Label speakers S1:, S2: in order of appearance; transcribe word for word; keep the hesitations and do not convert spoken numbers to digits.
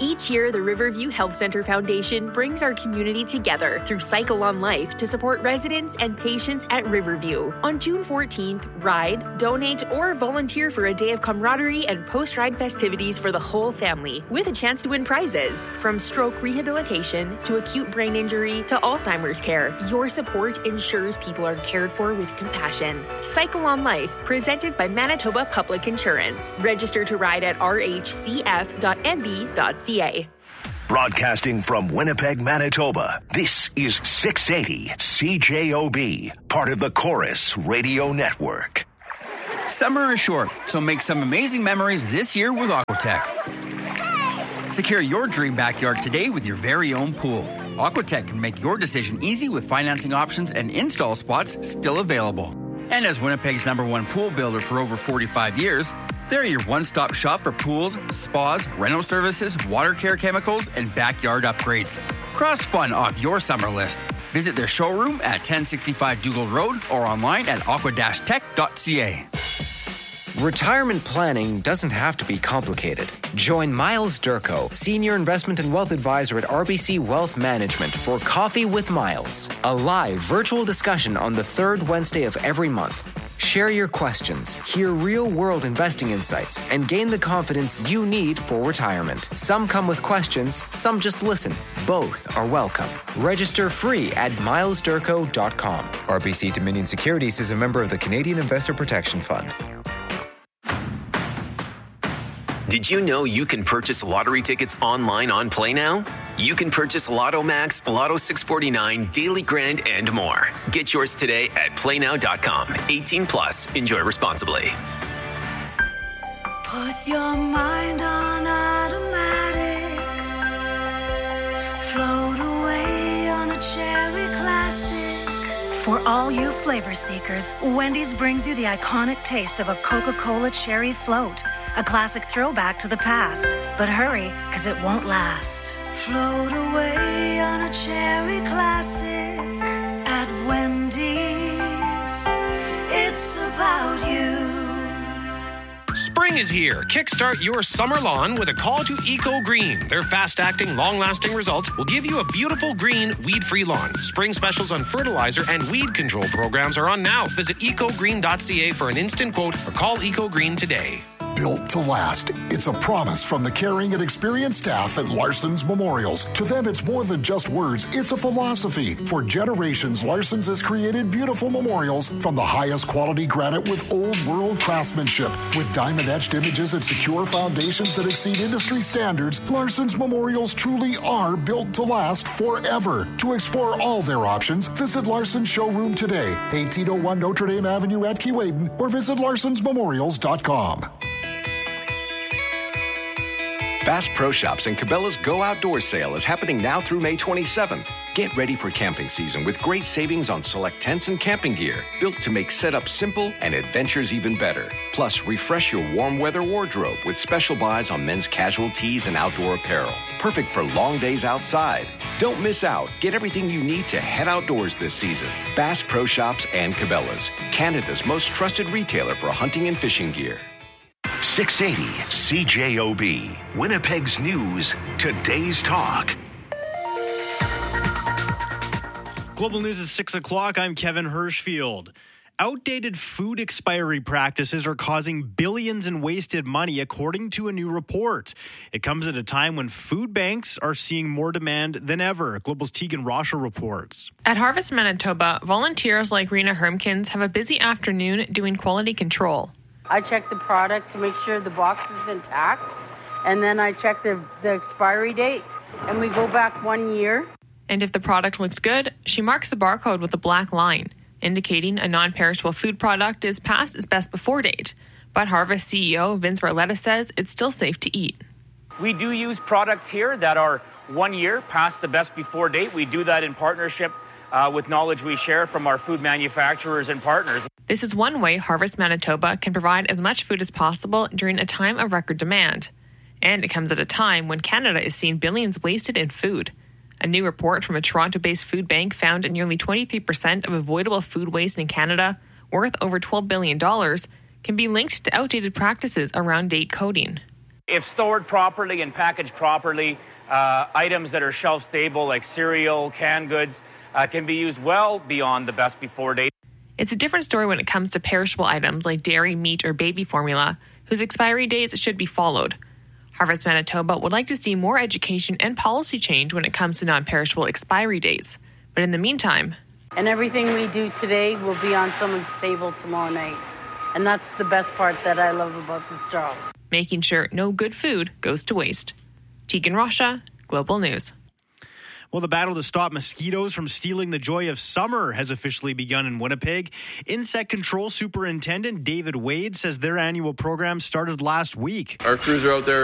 S1: Each year, the Riverview Health Centre Foundation brings our community together through Cycle on Life to support residents and patients at Riverview. On June fourteenth, ride, donate, or volunteer for a day of camaraderie and post-ride festivities for the whole family, with a chance to win prizes. From stroke rehabilitation to acute brain injury to Alzheimer's care, your support ensures people are cared for with compassion. Cycle on Life, presented by Manitoba Public Insurance. Register to ride at r h c f dot m b dot c a.
S2: Broadcasting from Winnipeg, Manitoba, this is six eighty C J O B, part of the Chorus Radio Network.
S3: Summer is short, so make some amazing memories this year with Aquatech. Secure your dream backyard today with your very own pool. Aquatech can make your decision easy with financing options and install spots still available. And as Winnipeg's number one pool builder for over forty-five years, they're your one-stop shop for pools, spas, rental services, water care chemicals, and backyard upgrades. Cross fun off your summer list. Visit their showroom at ten sixty-five Dougal Road or online at aqua dash tech dot c a.
S4: Retirement planning doesn't have to be complicated. Join Miles Durko, Senior Investment and Wealth Advisor at R B C Wealth Management for Coffee with Miles, a live virtual discussion on the third Wednesday of every month. Share your questions, hear real-world investing insights, and gain the confidence you need for retirement. Some come with questions, some just listen. Both are welcome. Register free at miles durko dot com. R B C Dominion Securities is a member of the Canadian Investor Protection Fund.
S5: Did you know you can purchase lottery tickets online on Play Now? You can purchase Lotto Max, Lotto six forty-nine, Daily Grand, and more. Get yours today at play now dot com. eighteen plus. Enjoy responsibly.
S6: Put your mind on automatic. Float away on a cherry classic. For all you flavor seekers, Wendy's brings you the iconic taste of a Coca-Cola cherry float. A classic throwback to the past. But hurry, because it won't last. Float away on a cherry classic at Wendy's. It's about you.
S7: Spring is here. Kickstart your summer lawn with a call to Eco Green. Their fast-acting, long-lasting results will give you a beautiful green, weed-free lawn. Spring specials on fertilizer and weed control programs are on now. Visit eco green dot c a for an instant quote or call Eco Green today.
S8: Built to last. It's a promise from the caring and experienced staff at Larson's Memorials. To them, it's more than just words. It's a philosophy. For generations, Larson's has created beautiful memorials from the highest quality granite with old-world craftsmanship. With diamond-etched images and secure foundations that exceed industry standards, Larson's Memorials truly are built to last forever. To explore all their options, visit Larson's showroom today, eighteen oh one Notre Dame Avenue at Keewaydin, or visit larsons memorials dot com.
S9: Bass Pro Shops and Cabela's Go Outdoors sale is happening now through May twenty-seventh. Get ready for camping season with great savings on select tents and camping gear, built to make setup simple and adventures even better. Plus, refresh your warm weather wardrobe with special buys on men's casual tees and outdoor apparel. Perfect for long days outside. Don't miss out. Get everything you need to head outdoors this season. Bass Pro Shops and Cabela's, Canada's most trusted retailer for hunting and fishing gear.
S2: six eighty C J O B, Winnipeg's News, today's talk.
S10: Global News at six o'clock. I'm Kevin Hirschfield. Outdated food expiry practices are causing billions in wasted money, according to a new report. It comes at a time when food banks are seeing more demand than ever. Global's Tegan Rosher reports.
S11: At Harvest Manitoba, volunteers like Rena Hermkins have a busy afternoon doing quality control.
S12: I check the product to make sure the box is intact, and then I check the, the expiry date, and we go back one year.
S11: And if the product looks good, she marks a barcode with a black line, indicating a non-perishable food product is past its best before date. But Harvest C E O Vince Barletta says it's still safe to eat.
S13: We do use products here that are one year past the best before date. We do that in partnership uh, with knowledge we share from our food manufacturers and partners.
S11: This is one way Harvest Manitoba can provide as much food as possible during a time of record demand. And it comes at a time when Canada is seeing billions wasted in food. A new report from a Toronto-based food bank found nearly twenty-three percent of avoidable food waste in Canada, worth over twelve billion dollars, can be linked to outdated practices around date coding.
S13: If stored properly and packaged properly, uh, items that are shelf stable like cereal, canned goods, uh, can be used well beyond the best before date.
S11: It's a different story when it comes to perishable items like dairy, meat, or baby formula, whose expiry dates should be followed. Harvest Manitoba would like to see more education and policy change when it comes to non-perishable expiry dates. But in the meantime...
S12: And everything we do today will be on someone's table tomorrow night. And that's the best part that I love about this job.
S11: Making sure no good food goes to waste. Tegan Rasha, Global News.
S10: Well, the battle to stop mosquitoes from stealing the joy of summer has officially begun in Winnipeg. Insect Control Superintendent David Wade says their annual program started last week.
S14: Our crews are out there